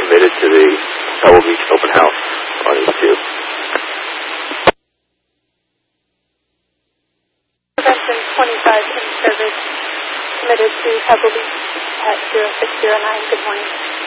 committed to the Pebble Beach Open House on E2. Prevention 25 in service, committed to Pebble Beach at 0609. Good morning.